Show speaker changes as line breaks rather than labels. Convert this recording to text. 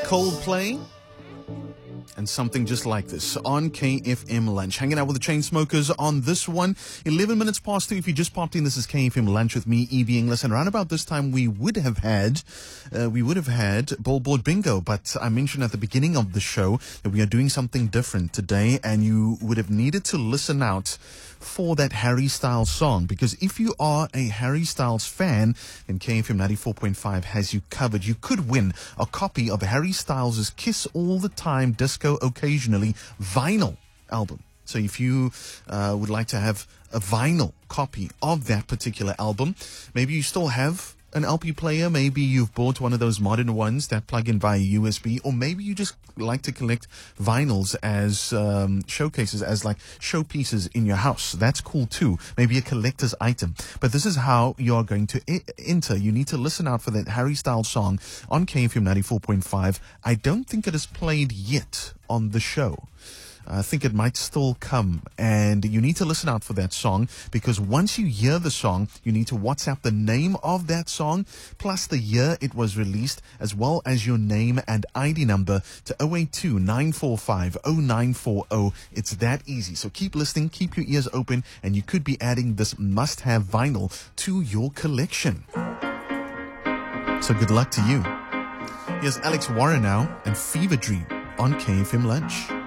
Coldplay, and something just like this on KFM Lunch. Hanging out with the Chainsmokers on this one. 11 minutes past 2. If you just popped in, this is KFM Lunch with me, EB Inglis. And around about this time, we would have had Billboard Bingo. But I mentioned at the beginning of the show that we are doing something different today, and you would have needed to listen out for that Harry Styles song, because if you are a Harry Styles fan, then KFM 94.5 has you covered. You could win a copy of Harry Styles' Kiss All the Time, Disco Occasionally vinyl album. So if you would like to have a vinyl copy of that particular album, maybe you still have an LP player, maybe you've bought one of those modern ones that plug in via USB, or maybe you just like to collect vinyls as showcases, as like showpieces in your house. That's cool too. Maybe a collector's item. But this is how you're going to enter. You need to listen out for that Harry Styles song on KFM 94.5. I don't think it is played yet on the show. I think it might still come, and you need to listen out for that song, because once you hear the song, you need to WhatsApp the name of that song plus the year it was released, as well as your name and ID number to 082 945 0940. It's that easy. So keep listening, keep your ears open, and you could be adding this must-have vinyl to your collection. So good luck to you. Here's Alex Warren now and Fever Dream on KFM Lunch.